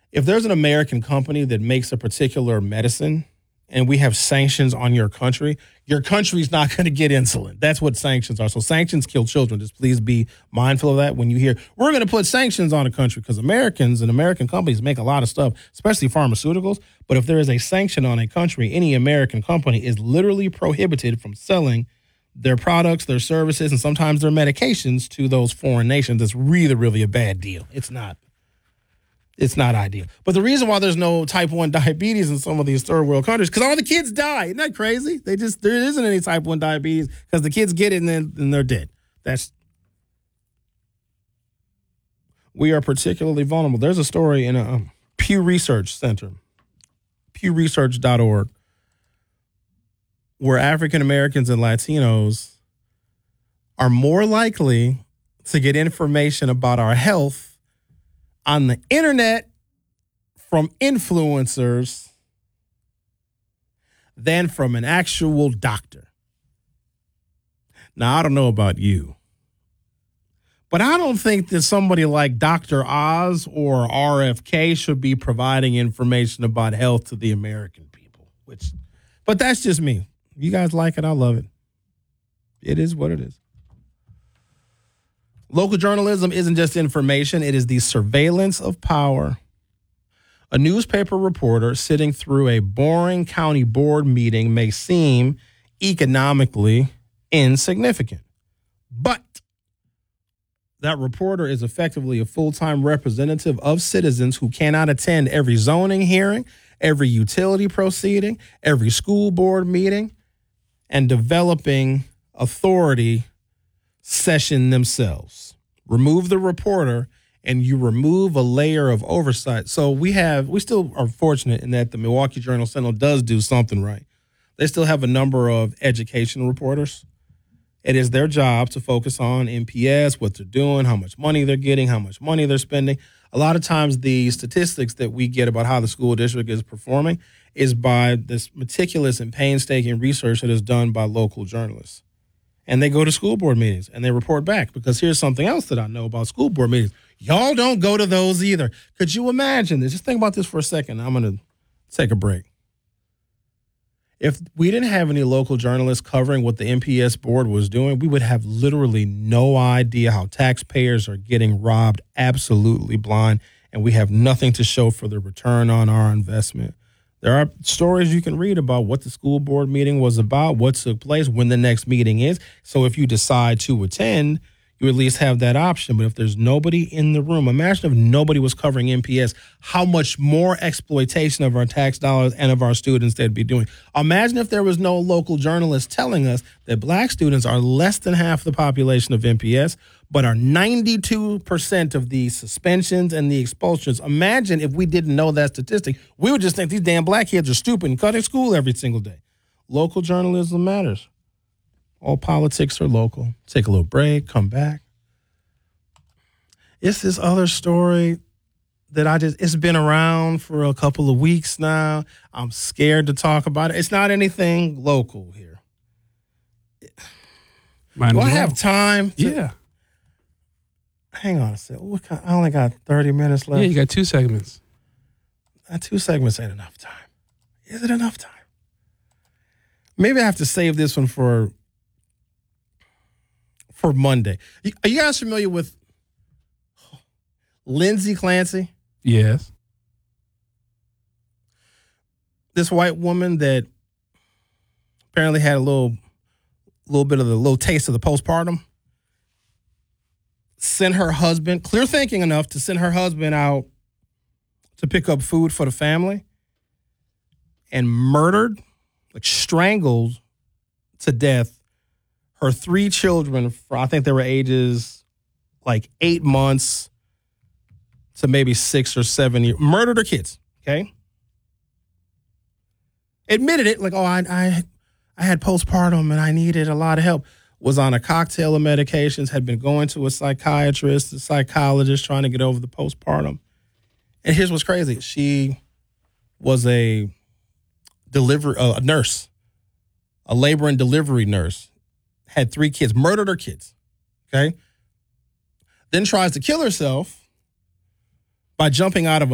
If there's an American company that makes a particular medicine and we have sanctions on your country's not going to get insulin. That's what sanctions are. So sanctions kill children. Just please be mindful of that when you hear, we're going to put sanctions on a country, because Americans and American companies make a lot of stuff, especially pharmaceuticals. But if there is a sanction on a country, any American company is literally prohibited from selling their products, their services, and sometimes their medications to those foreign nations. It's really, really a bad deal. It's not ideal. But the reason why there's no type 1 diabetes in some of these third world countries, because all the kids die. Isn't that crazy? There isn't any type 1 diabetes because the kids get it and then they're dead. We are particularly vulnerable. There's a story in a Pew Research Center, pewresearch.org, where African Americans and Latinos are more likely to get information about our health on the internet from influencers than from an actual doctor. Now, I don't know about you, but I don't think that somebody like Dr. Oz or RFK should be providing information about health to the American people. But that's just me. You guys like it, I love it. It is what it is. Local journalism isn't just information, it is the surveillance of power. A newspaper reporter sitting through a boring county board meeting may seem economically insignificant, but that reporter is effectively a full-time representative of citizens who cannot attend every zoning hearing, every utility proceeding, every school board meeting, and developing authority session themselves. Remove the reporter and you remove a layer of oversight. So we still are fortunate in that the Milwaukee Journal-Sentinel does do something right. They still have a number of education reporters. It is their job to focus on MPS, what they're doing, how much money they're getting, how much money they're spending. A lot of times the statistics that we get about how the school district is performing is by this meticulous and painstaking research that is done by local journalists. And they go to school board meetings and they report back, because here's something else that I know about school board meetings. Y'all don't go to those either. Could you imagine this? Just think about this for a second. I'm going to take a break. If we didn't have any local journalists covering what the MPS board was doing, we would have literally no idea how taxpayers are getting robbed absolutely blind, and we have nothing to show for the return on our investment. There are stories you can read about what the school board meeting was about, what took place, when the next meeting is. So if you decide to attend, you at least have that option. But if there's nobody in the room, imagine if nobody was covering MPS, how much more exploitation of our tax dollars and of our students they'd be doing. Imagine if there was no local journalist telling us that black students are less than half the population of MPS, but are 92% of the suspensions and the expulsions. Imagine if we didn't know that statistic. We would just think these damn black kids are stupid and cutting school every single day. Local journalism matters. All politics are local. Take a little break, come back. It's this other story that it's been around for a couple of weeks now. I'm scared to talk about it. It's not anything local here. Do I have time? Yeah. Hang on a second. I only got 30 minutes left. Yeah, you got 2 segments. 2 segments ain't enough time. Is it enough time? Maybe I have to save this one for Monday. Are you guys familiar with Lindsay Clancy? Yes. This white woman that apparently had a little bit of the little taste of the postpartum. Sent her husband, clear thinking enough to send her husband out to pick up food for the family, and murdered, strangled to death her 3 children I think they were ages 8 months to maybe 6 or 7 years. Murdered her kids, okay? Admitted it, I had postpartum and I needed a lot of help. Was on a cocktail of medications, had been going to a psychiatrist, a psychologist, trying to get over the postpartum. And here's what's crazy. She was a nurse, a labor and delivery nurse, had 3 kids, murdered her kids, okay? Then tries to kill herself by jumping out of